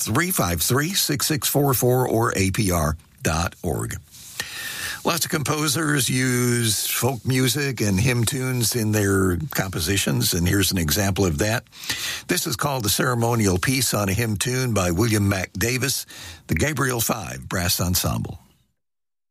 353-6644 or apr.org. Lots of composers use folk music and hymn tunes in their compositions, and here's an example of that. This is called the Ceremonial Piece on a Hymn Tune by William Mac Davis, the Gabriel 5 Brass Ensemble.